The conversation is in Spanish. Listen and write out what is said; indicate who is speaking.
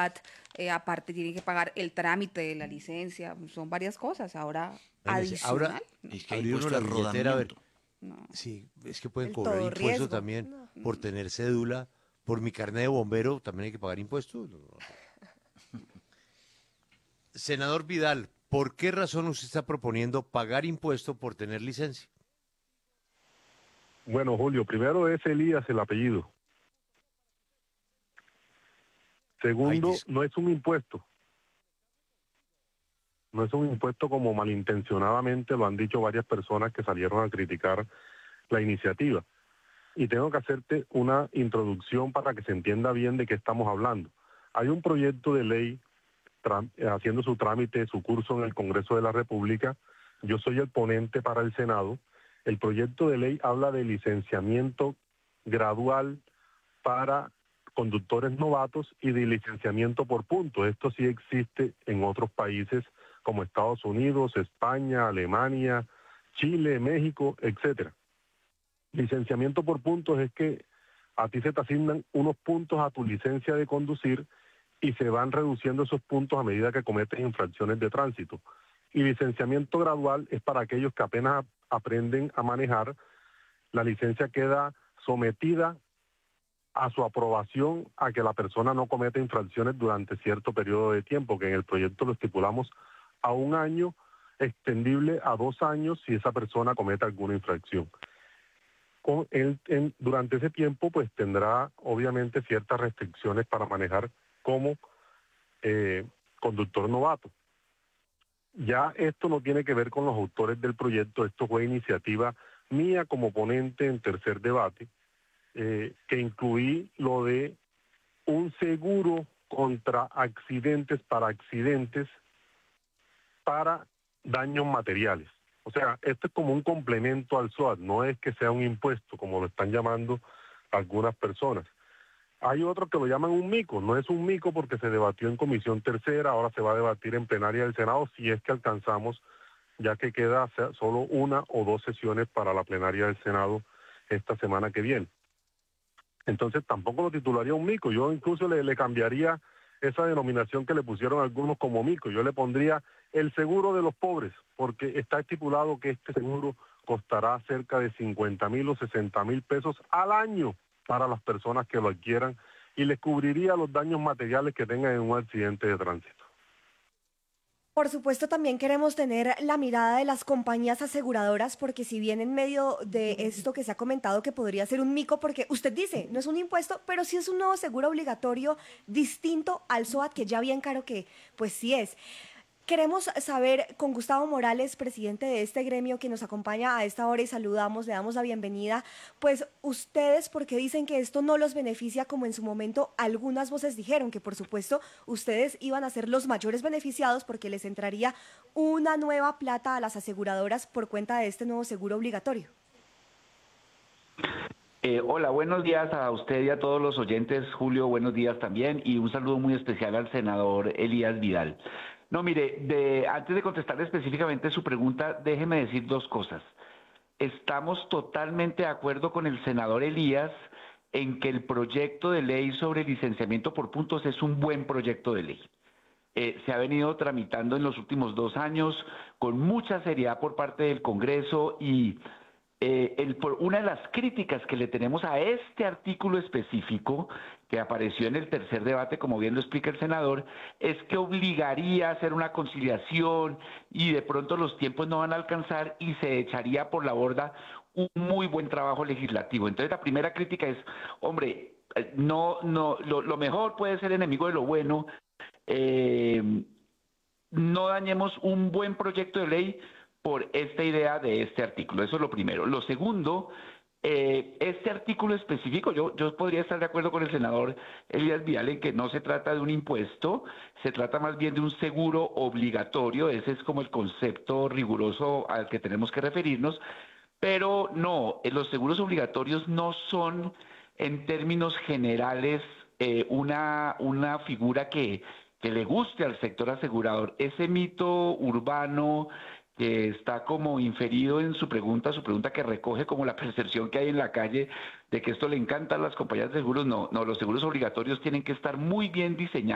Speaker 1: SOAT, aparte tiene que pagar el trámite de la licencia, son varias cosas. Ahora,
Speaker 2: Imagínense, ahora
Speaker 1: adicional, no,
Speaker 3: Es que hay
Speaker 2: abrir uno
Speaker 3: impuesto
Speaker 2: la
Speaker 3: de
Speaker 2: billetera, a ver,
Speaker 3: rodamiento.
Speaker 1: no,
Speaker 2: sí, es que pueden
Speaker 1: el
Speaker 2: cobrar
Speaker 1: todo
Speaker 2: impuestos
Speaker 1: riesgo.
Speaker 2: también
Speaker 1: No.
Speaker 2: por tener cédula, por mi carnet de bombero, también hay que pagar impuestos. No, no. Senador Vidal, ¿por qué razón usted está proponiendo pagar impuesto por tener licencia?
Speaker 4: Bueno, Julio, primero es Elías el apellido.
Speaker 2: Ay,
Speaker 4: Segundo, no es un impuesto. No es un impuesto como malintencionadamente lo han dicho varias personas que salieron a criticar la iniciativa. Y tengo que hacerte una introducción para que se entienda bien de qué estamos hablando. Hay un proyecto de ley haciendo su trámite, su curso en el Congreso de la República. Yo soy el ponente para el Senado. El proyecto de ley habla de licenciamiento gradual para conductores novatos y de licenciamiento por puntos. Esto sí existe en otros países como Estados Unidos, España, Alemania, Chile, México, etcétera. Licenciamiento por puntos es que a ti se te asignan unos puntos a tu licencia de conducir y se van reduciendo esos puntos a medida que cometes infracciones de tránsito. Y licenciamiento gradual es para aquellos que apenas aprenden a manejar. La licencia queda sometida a su aprobación a que la persona no cometa infracciones durante cierto periodo de tiempo, que en el proyecto lo estipulamos a 1 año, extendible a 2 años si esa persona comete alguna infracción. Durante ese tiempo pues tendrá obviamente ciertas restricciones para manejar como conductor novato. Ya esto no tiene que ver con los autores del proyecto, esto fue iniciativa mía como ponente en tercer debate, que incluí lo de un seguro contra accidentes para daños materiales. O sea, esto es como un complemento al SOAT, no es que sea un impuesto, como lo están llamando algunas personas. Hay otros que lo llaman un mico, no es un mico porque se debatió en comisión tercera, ahora se va a debatir en plenaria del Senado si es que alcanzamos, ya que queda solo 1 o 2 sesiones para la plenaria del Senado esta semana que viene. Entonces tampoco lo titularía un mico, yo incluso le cambiaría esa denominación que le pusieron algunos como mico, yo le pondría el seguro de los pobres, porque está estipulado que este seguro costará cerca de 50,000 o 60,000 pesos al año para las personas que lo adquieran y les cubriría los daños materiales que tengan en un accidente de tránsito.
Speaker 5: Por supuesto, también queremos tener la mirada de las compañías aseguradoras, porque si bien en medio de esto que se ha comentado que podría ser un mico, porque usted dice, no es un impuesto, pero sí es un nuevo seguro obligatorio distinto al SOAT, que ya bien caro que pues sí es. Queremos saber con Gustavo Morales, presidente de este gremio que nos acompaña a esta hora y saludamos, le damos la bienvenida, pues ustedes, ¿por qué dicen que esto no los beneficia como en su momento algunas voces dijeron? Que por supuesto ustedes iban a ser los mayores beneficiados porque les entraría una nueva plata a las aseguradoras por cuenta de este nuevo seguro obligatorio.
Speaker 6: Hola, buenos días a usted y a todos los oyentes. Julio, buenos días también, y un saludo muy especial al senador Elías Vidal. No, mire, antes de contestar específicamente su pregunta, déjeme decir 2 cosas. Estamos totalmente de acuerdo con el senador Elías en que el proyecto de ley sobre licenciamiento por puntos es un buen proyecto de ley. Se ha venido tramitando en los últimos 2 años con mucha seriedad por parte del Congreso y una de las críticas que le tenemos a este artículo específico que apareció en el tercer debate, como bien lo explica el senador, es que obligaría a hacer una conciliación y de pronto los tiempos no van a alcanzar y se echaría por la borda un muy buen trabajo legislativo. Entonces la primera crítica es, hombre, lo mejor puede ser enemigo de lo bueno. eh, no dañemos un buen proyecto de ley por esta idea de este artículo. Eso es lo primero. Lo segundo, este artículo específico, yo podría estar de acuerdo con el senador Elías Vidal en que no se trata de un impuesto, se trata más bien de un seguro obligatorio. Ese es como el concepto riguroso al que tenemos que referirnos. Pero no, los seguros obligatorios no son en términos generales una figura que le guste al sector asegurador. Ese mito urbano que está como inferido en su pregunta que recoge como la percepción que hay en la calle de que esto le encanta a las compañías de seguros, no, los seguros obligatorios tienen que estar muy bien diseñados